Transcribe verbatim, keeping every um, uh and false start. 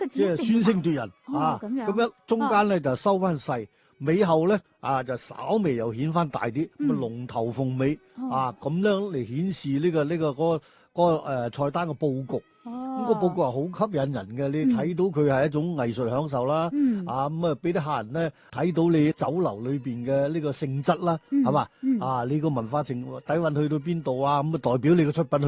個即係宣聲奪人啊！ 咁樣咁樣中間咧就收翻細，尾後咧啊就稍微又顯翻大啲，咁啊龍頭鳳尾啊，咁樣嚟顯示呢個呢個嗰個嗰個誒菜單嘅佈局。咁個佈局係好吸引人嘅，你睇到佢係一種藝術享受啦。啊咁啊，俾啲客人咧睇到你酒樓裏邊嘅呢個性質啦，係嘛？啊，你個文化性底蘊去到邊度啊？咁啊，代表你個出品去